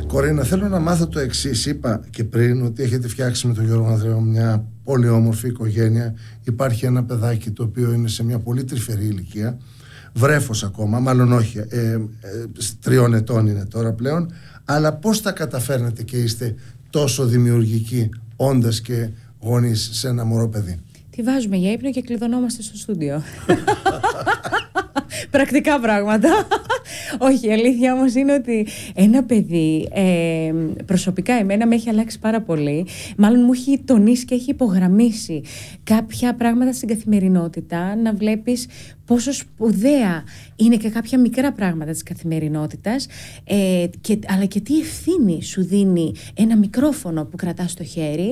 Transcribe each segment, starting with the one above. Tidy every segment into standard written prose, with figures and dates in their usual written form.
Κορίνα, θέλω να μάθω το εξής. Είπα και πριν ότι έχετε φτιάξει με τον Γιώργο Ανδρέου μια πολύ όμορφη οικογένεια. Υπάρχει ένα παιδάκι το οποίο είναι σε μια πολύ τρυφερή ηλικία, βρέφος ακόμα, μάλλον όχι, 3 ετών είναι τώρα πλέον. Αλλά πώς τα καταφέρνετε και είστε τόσο δημιουργικοί, όντας και γονείς σε ένα μωρό παιδί? Τη βάζουμε για ύπνο και κλειδωνόμαστε στο στούντιο. Πρακτικά πράγματα. Όχι, η αλήθεια όμως είναι ότι ένα παιδί προσωπικά εμένα με έχει αλλάξει πάρα πολύ. Μάλλον μου έχει τονίσει και έχει υπογραμμίσει κάποια πράγματα στην καθημερινότητα, να βλέπεις πόσο σπουδαία είναι και κάποια μικρά πράγματα της καθημερινότητας, αλλά και τι ευθύνη σου δίνει ένα μικρόφωνο που κρατάς στο χέρι,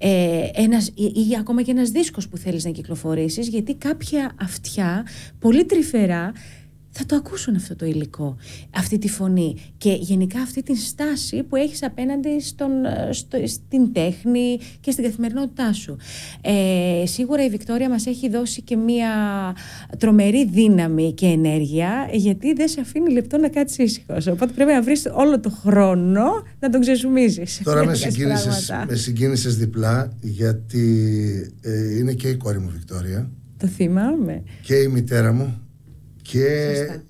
ή ακόμα και ένας δίσκος που θέλεις να κυκλοφορήσεις, γιατί κάποια αυτιά πολύ τρυφερά θα το ακούσουν αυτό το υλικό, αυτή τη φωνή και γενικά αυτή τη στάση που έχεις απέναντι στην τέχνη και στην καθημερινότητά σου. Σίγουρα η Βικτόρια μας έχει δώσει και μία τρομερή δύναμη και ενέργεια, γιατί δεν σε αφήνει λεπτό να κάτσεις ήσυχος. Οπότε πρέπει να βρεις όλο το χρόνο να τον ξεζουμίζεις. Τώρα με συγκίνησες διπλά, γιατί είναι και η κόρη μου Βικτόρια. Το θυμάμαι. Και η μητέρα μου και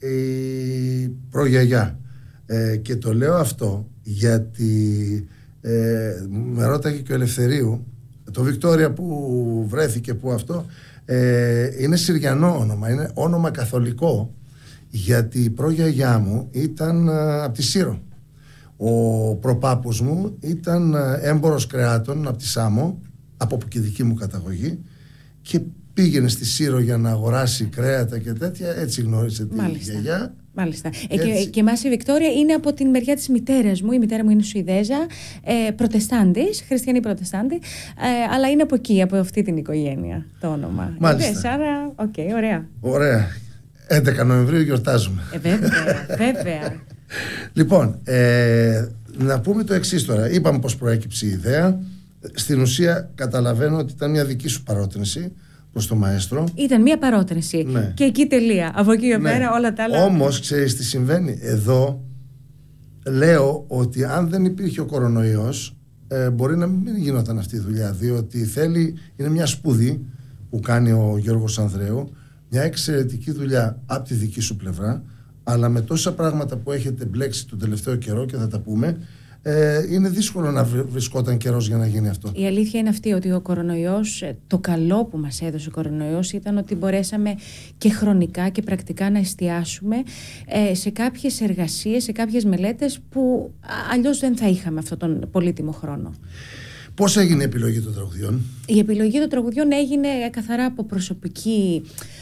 η προγιαγιά. Και το λέω αυτό γιατί με ρώταγε και ο Ελευθερίου, το Βικτόρια που βρέθηκε, που αυτό είναι Συριανό όνομα, είναι όνομα καθολικό, γιατί η προγιαγιά μου ήταν από τη Σύρο. Ο προπάπους μου ήταν έμπορος κρεάτων από τη Σάμο, από και δική μου καταγωγή, και πήγαινε στη Σύρο για να αγοράσει κρέατα και τέτοια. Έτσι γνώρισε τη γιαγιά. Μάλιστα. Και εμάς η Βικτόρια είναι από την μεριά της μητέρας μου. Η μητέρα μου είναι Σουηδέζα, προτεστάντης, χριστιανή προτεστάντη, αλλά είναι από εκεί, από αυτή την οικογένεια το όνομα. Μάλιστα. Άρα, ωραία. Ωραία. 11 Νοεμβρίου γιορτάζουμε. Βέβαια. Λοιπόν, να πούμε το εξής τώρα. Είπαμε πώς προέκυψε η ιδέα. Στην ουσία καταλαβαίνω ότι ήταν μια δική σου παρότρινση προς το μαέστρο. Ήταν μια παρότρινση. Ναι. Και εκεί τελεία. Από εκεί και πέρα όλα τα άλλα. Όμως ξέρεις τι συμβαίνει? Εδώ λέω ότι αν δεν υπήρχε ο κορονοϊός, μπορεί να μην γινόταν αυτή η δουλειά. Διότι είναι μια σπουδή που κάνει ο Γιώργος Ανδρέου, μια εξαιρετική δουλειά από τη δική σου πλευρά, αλλά με τόσα πράγματα που έχετε μπλέξει τον τελευταίο καιρό, και θα τα πούμε, είναι δύσκολο να βρισκόταν καιρός για να γίνει αυτό. Η αλήθεια είναι αυτή, ότι ο κορονοϊός, το καλό που μας έδωσε ο κορονοϊός ήταν ότι μπορέσαμε και χρονικά και πρακτικά να εστιάσουμε σε κάποιες εργασίες, σε κάποιες μελέτες που αλλιώς δεν θα είχαμε αυτόν τον πολύτιμο χρόνο. Πώς έγινε η επιλογή των τραγουδιών? Η επιλογή των τραγουδιών έγινε καθαρά από προσωπική,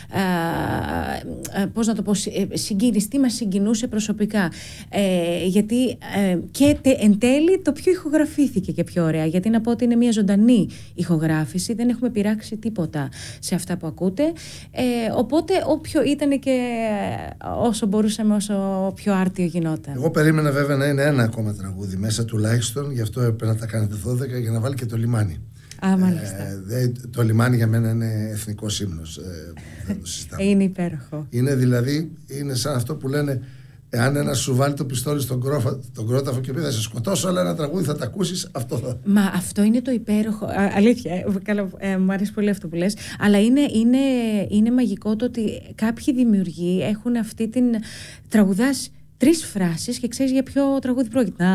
πώς να το πω, συγκίνηση. Τι μας συγκινούσε προσωπικά. Γιατί και εν τέλει το πιο ηχογραφήθηκε και πιο ωραία. Γιατί να πω ότι είναι μια ζωντανή ηχογράφηση. Δεν έχουμε πειράξει τίποτα σε αυτά που ακούτε. Οπότε όποιο ήταν και όσο μπορούσαμε, όσο πιο άρτιο γινόταν. Εγώ περίμενα βέβαια να είναι ένα ακόμα τραγούδι μέσα τουλάχιστον. Γι' αυτό έπρεπε να τα κάνετε 12 για να βάλει και το λιμάνι. Το λιμάνι για μένα είναι εθνικός ύμνος. Δεν το συζητάμε. Είναι υπέροχο. Είναι δηλαδή, είναι σαν αυτό που λένε, εάν ένας σου βάλει το πιστόλι στον κρόταφο και πει θα σε σκοτώσω, αλλά ένα τραγούδι θα τα ακούσεις, αυτό θα... Μα αυτό είναι το υπέροχο. Αλήθεια, μου αρέσει πολύ αυτό που λες. Αλλά είναι μαγικό το ότι κάποιοι δημιουργοί έχουν αυτή την τραγουδάς 3 φράσεις και ξέρεις για ποιο τραγούδι πρόκειται.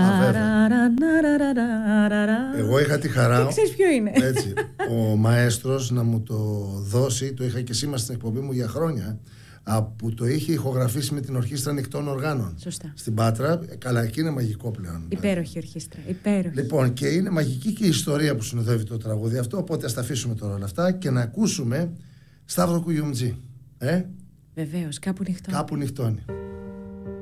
Εγώ είχα τη χαρά. Και ξέρεις ποιο είναι. Έτσι, ο μαέστρος να μου το δώσει, το είχα και σήμερα στην εκπομπή μου για χρόνια, που το είχε ηχογραφήσει με την Ορχήστρα Ανοιχτών Οργάνων. Σωστά. Στην Πάτρα. Καλά, εκεί είναι μαγικό πλέον. Υπέροχη ορχήστρα. Υπέροχη. Λοιπόν, και είναι μαγική και η ιστορία που συνοδεύει το τραγούδι αυτό. Οπότε ας τα αφήσουμε τώρα όλα αυτά και να ακούσουμε Σταύρο Κουγιουμτζή. Βεβαίως, κάπου νυχτώνει. Κάπου νυχτώνει.